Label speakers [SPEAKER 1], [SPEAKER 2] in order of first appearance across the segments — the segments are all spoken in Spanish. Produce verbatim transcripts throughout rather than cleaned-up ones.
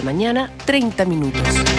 [SPEAKER 1] mañana, treinta minutos.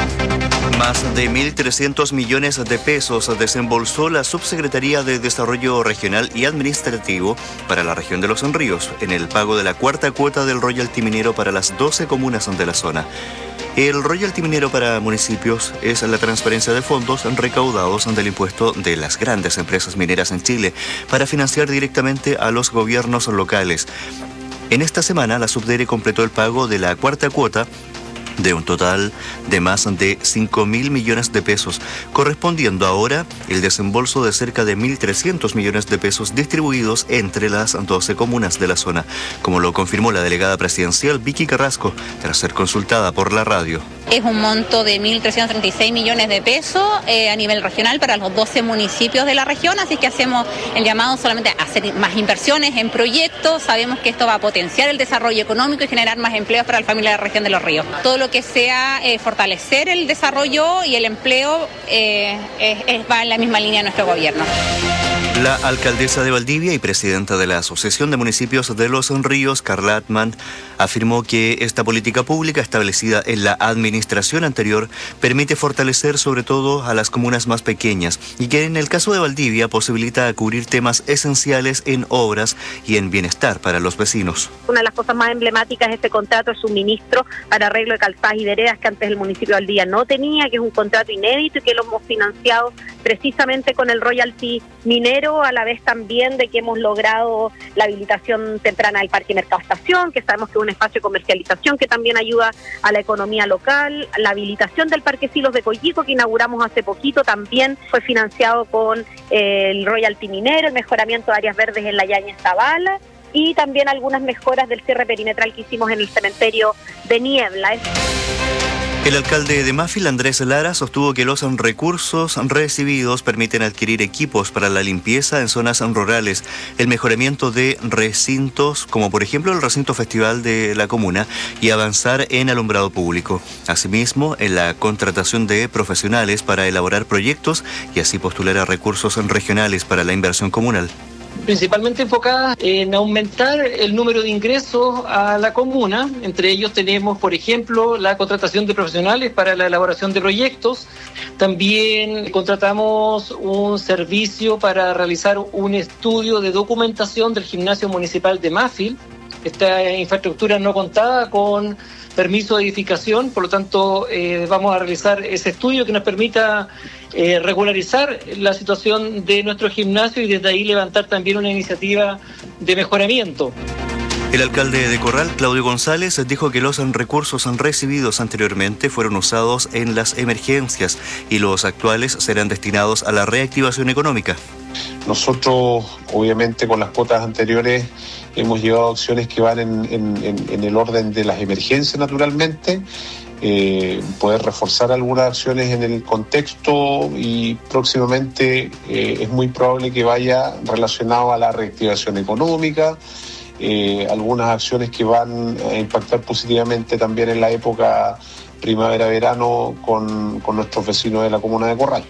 [SPEAKER 2] Más de mil trescientos millones de pesos desembolsó la Subsecretaría de Desarrollo Regional y Administrativo para la región de Los Ríos en el pago de la cuarta cuota del royalty minero para las doce comunas de la zona. El royalty minero para municipios es la transferencia de fondos recaudados del impuesto de las grandes empresas mineras en Chile para financiar directamente a los gobiernos locales. En esta semana, la Subdere completó el pago de la cuarta cuota de un total de más de cinco mil millones de pesos, correspondiendo ahora el desembolso de cerca de mil trescientos millones de pesos distribuidos entre las doce comunas de la zona, como lo confirmó la delegada presidencial Vicky Carrasco, tras ser consultada por la radio.
[SPEAKER 3] Es un monto de mil trescientos treinta y seis millones de pesos eh, a nivel regional para los doce municipios de la región, así que hacemos el llamado solamente a hacer más inversiones en proyectos. Sabemos que esto va a potenciar el desarrollo económico y generar más empleos para la familia de la región de Los Ríos. Todo lo que sea eh, fortalecer el desarrollo y el empleo eh, es, es, va en la misma línea de nuestro gobierno.
[SPEAKER 2] La alcaldesa de Valdivia y presidenta de la Asociación de Municipios de Los Ríos, Carla Atman, afirmó que esta política pública establecida en la administración anterior permite fortalecer sobre todo a las comunas más pequeñas y que en el caso de Valdivia posibilita cubrir temas esenciales en obras y en bienestar para los vecinos.
[SPEAKER 4] Una de las cosas más emblemáticas es este contrato de suministro para arreglo de calzadas y veredas que antes el municipio de Valdivia no tenía, que es un contrato inédito y que lo hemos financiado precisamente con el royalty minero, a la vez también de que hemos logrado la habilitación temprana del Parque Mercado Estación, que sabemos que es un espacio de comercialización que también ayuda a la economía local. La habilitación del Parque Silos de Coyico, que inauguramos hace poquito, también fue financiado con eh, el royalty minero, el mejoramiento de áreas verdes en la Yáñez Zavala y también algunas mejoras del cierre perimetral que hicimos en el cementerio de Niebla.
[SPEAKER 2] El alcalde de Mafil, Andrés Lara, sostuvo que los recursos recibidos permiten adquirir equipos para la limpieza en zonas rurales, el mejoramiento de recintos, como por ejemplo el recinto festival de la comuna, y avanzar en alumbrado público. Asimismo, en la contratación de profesionales para elaborar proyectos y así postular a recursos regionales para la inversión comunal.
[SPEAKER 5] Principalmente enfocadas en aumentar el número de ingresos a la comuna. Entre ellos tenemos, por ejemplo, la contratación de profesionales para la elaboración de proyectos. También contratamos un servicio para realizar un estudio de documentación del gimnasio municipal de Mafil. Esta infraestructura no contaba con permiso de edificación, por lo tanto eh, vamos a realizar ese estudio que nos permita eh, regularizar la situación de nuestro gimnasio y desde ahí levantar también una iniciativa de mejoramiento.
[SPEAKER 2] El alcalde de Corral, Claudio González, dijo que los recursos recibidos anteriormente fueron usados en las emergencias y los actuales serán destinados a la reactivación económica.
[SPEAKER 6] Nosotros, obviamente, con las cuotas anteriores hemos llevado acciones que van en, en, en, en el orden de las emergencias, naturalmente, eh, poder reforzar algunas acciones en el contexto y próximamente eh, es muy probable que vaya relacionado a la reactivación económica, eh, algunas acciones que van a impactar positivamente también en la época primavera-verano con, con nuestros vecinos de la comuna de Corral.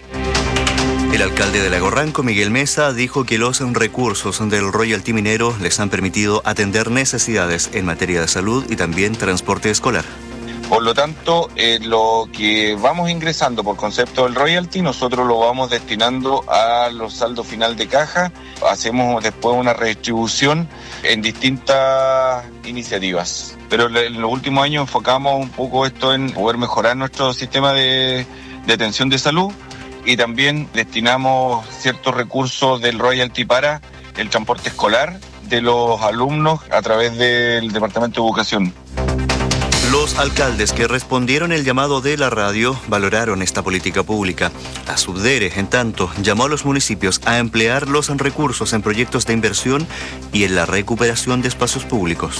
[SPEAKER 2] El alcalde de Lago Ranco, Miguel Mesa, dijo que los recursos del royalty minero les han permitido atender necesidades en materia de salud y también transporte escolar.
[SPEAKER 7] Por lo tanto, eh, lo que vamos ingresando por concepto del royalty, nosotros lo vamos destinando a los saldos final de caja. Hacemos después una redistribución en distintas iniciativas. Pero en los últimos años enfocamos un poco esto en poder mejorar nuestro sistema de, de atención de salud y también destinamos ciertos recursos del royalty para el transporte escolar de los alumnos a través del Departamento de Educación.
[SPEAKER 2] Los alcaldes que respondieron el llamado de la radio valoraron esta política pública. La Subdere, en tanto, llamó a los municipios a emplear los recursos en proyectos de inversión y en la recuperación de espacios públicos.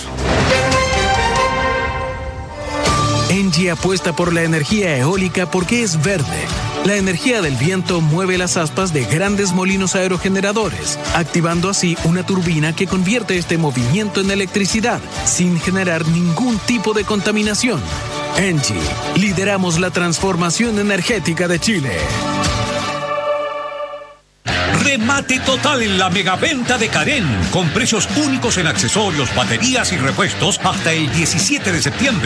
[SPEAKER 8] Engie apuesta por la energía eólica porque es verde. La energía del viento mueve las aspas de grandes molinos aerogeneradores, activando así una turbina que convierte este movimiento en electricidad, sin generar ningún tipo de contaminación. Engie, lideramos la transformación energética de Chile.
[SPEAKER 9] Remate total en la megaventa de Carén, con precios únicos en accesorios, baterías y repuestos hasta el diecisiete de septiembre.